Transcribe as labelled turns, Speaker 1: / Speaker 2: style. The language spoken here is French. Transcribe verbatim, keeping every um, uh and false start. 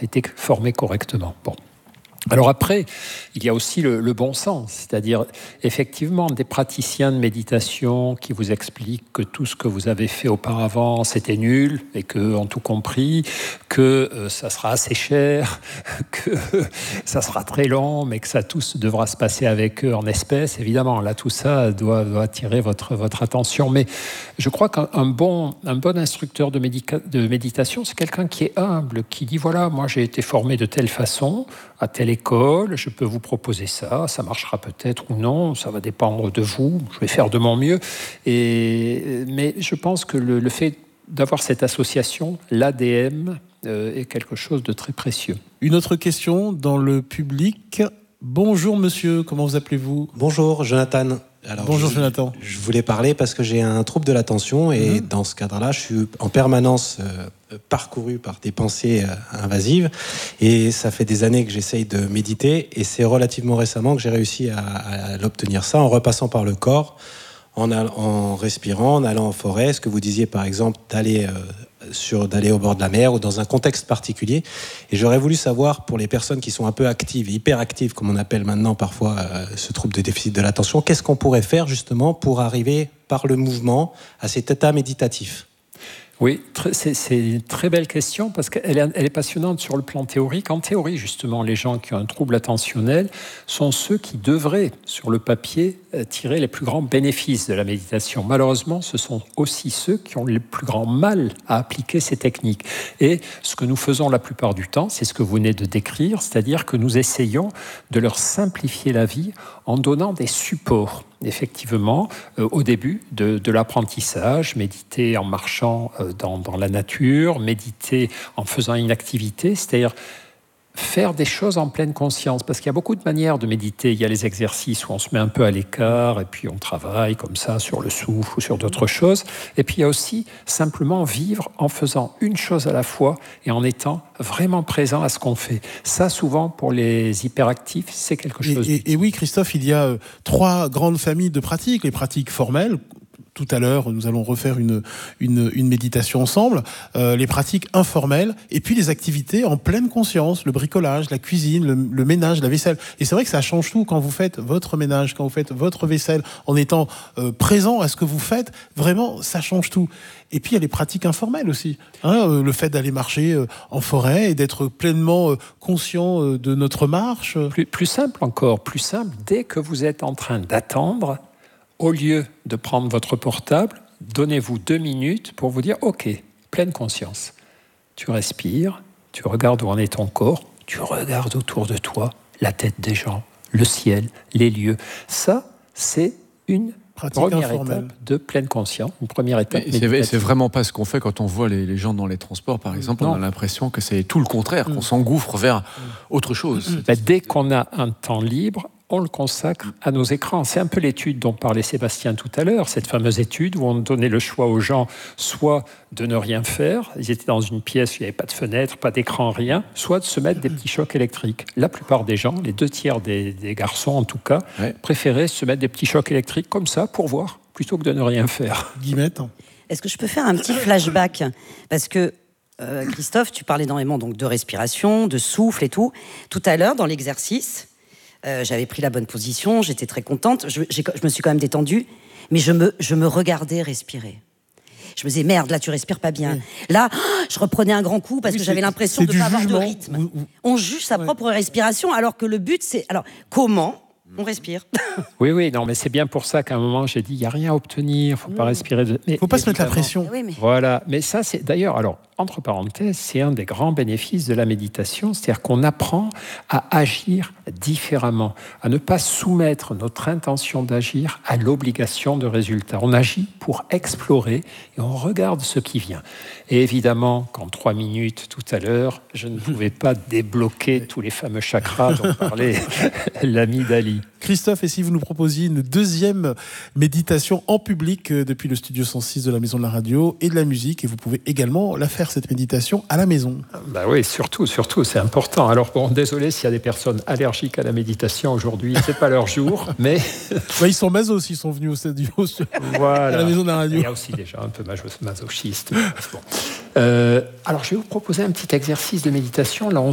Speaker 1: été formés correctement. Bon. Alors après, il y a aussi le, le bon sens, c'est-à-dire effectivement des praticiens de méditation qui vous expliquent que tout ce que vous avez fait auparavant c'était nul et que ont tout compris, que euh, ça sera assez cher, que ça sera très long, mais que ça tout devra se passer avec eux en espèces. Évidemment, là tout ça doit, doit attirer votre votre attention. Mais je crois qu'un un bon un bon instructeur de, médica- de méditation, c'est quelqu'un qui est humble, qui dit voilà, moi j'ai été formé de telle façon, à telle école, je peux vous proposer ça, ça marchera peut-être ou non, ça va dépendre de vous, je vais faire de mon mieux. Et, mais je pense que le, le fait d'avoir cette association, l'A D M, euh, est quelque chose de très précieux.
Speaker 2: Une autre question dans le public. Bonjour monsieur, comment vous appelez-vous ?
Speaker 3: Bonjour Jonathan. Alors,
Speaker 2: Bonjour
Speaker 3: je,
Speaker 2: Jonathan.
Speaker 3: Je voulais parler parce que j'ai un trouble de l'attention et mmh. dans ce cadre-là, je suis en permanence euh, parcouru par des pensées euh, invasives et ça fait des années que j'essaye de méditer et c'est relativement récemment que j'ai réussi à, à l'obtenir ça en repassant par le corps, en, all- en respirant, en allant en forêt. Ce que vous disiez par exemple d'aller... Euh, Sur, d'aller au bord de la mer ou dans un contexte particulier. Et j'aurais voulu savoir, pour les personnes qui sont un peu actives, hyperactives, comme on appelle maintenant parfois euh, ce trouble de déficit de l'attention, qu'est-ce qu'on pourrait faire justement pour arriver par le mouvement à cet état méditatif ?
Speaker 1: Oui, c'est, c'est une très belle question parce qu'elle est, elle est passionnante sur le plan théorique. En théorie, justement, les gens qui ont un trouble attentionnel sont ceux qui devraient, sur le papier, tirer les plus grands bénéfices de la méditation. Malheureusement, ce sont aussi ceux qui ont le plus grand mal à appliquer ces techniques. Et ce que nous faisons la plupart du temps, c'est ce que vous venez de décrire, c'est-à-dire que nous essayons de leur simplifier la vie en donnant des supports. Effectivement, euh, au début de, de l'apprentissage, méditer en marchant euh, dans, dans la nature, méditer en faisant une activité, c'est-à-dire faire des choses en pleine conscience, parce qu'il y a beaucoup de manières de méditer. Il y a les exercices où on se met un peu à l'écart et puis on travaille comme ça sur le souffle ou sur d'autres choses. Et puis il y a aussi simplement vivre en faisant une chose à la fois et en étant vraiment présent à ce qu'on fait. Ça, souvent, pour les hyperactifs, c'est quelque chose...
Speaker 2: Et, et, et oui, Christophe, il y a euh, trois grandes familles de pratiques. Les pratiques formelles. Tout à l'heure, nous allons refaire une, une, une méditation ensemble, euh, les pratiques informelles, et puis les activités en pleine conscience, le bricolage, la cuisine, le, le ménage, la vaisselle. Et c'est vrai que ça change tout quand vous faites votre ménage, quand vous faites votre vaisselle, en étant euh, présent à ce que vous faites, vraiment, ça change tout. Et puis il y a les pratiques informelles aussi, hein, euh, le fait d'aller marcher euh, en forêt et d'être pleinement euh, conscient euh, de notre marche.
Speaker 1: Plus, plus simple encore, plus simple, dès que vous êtes en train d'attendre, au lieu de prendre votre portable, donnez-vous deux minutes pour vous dire « Ok, pleine conscience. Tu respires, tu regardes où en est ton corps, tu regardes autour de toi, la tête des gens, le ciel, les lieux. » Ça, c'est une pratique première informelle. Étape de pleine conscience, une première étape
Speaker 4: c'est, c'est vraiment pas ce qu'on fait quand on voit les, les gens dans les transports, par exemple. Non. On a l'impression que c'est tout le contraire, mmh. qu'on s'engouffre vers mmh. autre chose.
Speaker 1: Mmh. Ben, dès qu'on a un temps libre, on le consacre à nos écrans. C'est un peu l'étude dont parlait Sébastien tout à l'heure, cette fameuse étude où on donnait le choix aux gens, soit de ne rien faire, ils étaient dans une pièce où il n'y avait pas de fenêtre, pas d'écran, rien, soit de se mettre des petits chocs électriques. La plupart des gens, les deux tiers des, des garçons en tout cas, ouais. préféraient se mettre des petits chocs électriques comme ça pour voir, plutôt que de ne rien faire.
Speaker 2: Guillemette.
Speaker 5: Est-ce que je peux faire un petit flashback ? Parce que euh, Christophe, tu parlais énormément donc, de respiration, de souffle et tout. Tout à l'heure, dans l'exercice, Euh, j'avais pris la bonne position, j'étais très contente, je, j'ai, je me suis quand même détendue, mais je me, je me regardais respirer. Je me disais, merde, là, tu respires pas bien. Oui. Là, je reprenais un grand coup parce oui, que j'avais l'impression de ne pas avoir de rythme. Vous, vous... On juge sa ouais. propre respiration, alors que le but, c'est... Alors, comment on respire.
Speaker 1: Oui, oui, non, mais c'est bien pour ça qu'à un moment, j'ai dit, il n'y a rien à obtenir, il ne faut mmh. pas respirer. De...
Speaker 2: Il ne faut pas se mettre la pression.
Speaker 5: Oui, mais...
Speaker 1: Voilà, mais ça, c'est... D'ailleurs, alors, entre parenthèses, c'est un des grands bénéfices de la méditation, c'est-à-dire qu'on apprend à agir différemment, à ne pas soumettre notre intention d'agir à l'obligation de résultat. On agit pour explorer et on regarde ce qui vient. Et évidemment, qu'en trois minutes, tout à l'heure, je ne pouvais pas débloquer tous les fameux chakras dont parlait l'ami Dali.
Speaker 2: Christophe, et si vous nous proposiez une deuxième méditation en public depuis le studio cent six de la Maison de la Radio et de la Musique, et vous pouvez également la faire, cette méditation, à la maison.
Speaker 1: Bah oui, surtout, surtout, c'est important. Alors, bon, désolé s'il y a des personnes allergiques à la méditation aujourd'hui, c'est pas leur jour, mais...
Speaker 2: Ouais, ils sont masos s'ils sont venus au studio,
Speaker 1: voilà.
Speaker 2: à la Maison de la Radio.
Speaker 1: Il y a aussi des gens un peu masochistes. Bon. Euh, alors, je vais vous proposer un petit exercice de méditation. Là, on